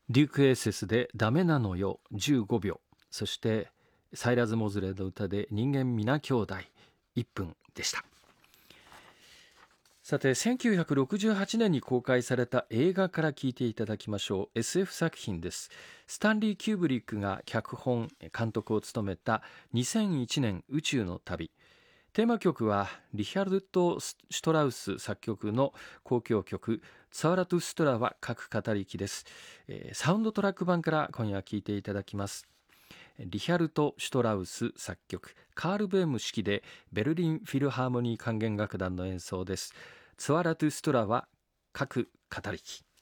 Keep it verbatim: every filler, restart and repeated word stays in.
デュークエーセスでダメなのよじゅうごびょう、そしてサイラズ・モズレーの歌で人間皆兄弟いっぷんでした。さて、せんきゅうひゃくろくじゅうはちねんに公開された映画から聞いていただきましょう。 エスエフ 作品です。スタンリー・キューブリックが脚本監督を務めたにせんいちねん宇宙の旅。テーマ曲はリヒャルト・シュトラウス作曲の交響曲ツァラトゥストラは各語りきです。えーサウンドトラック版から今夜聴いていただきます。リヒャルト・シュトラウス作曲、カール・ベーム指揮でベルリンフィルハーモニー管弦楽団の演奏です。ツァラトゥストラは各語りき。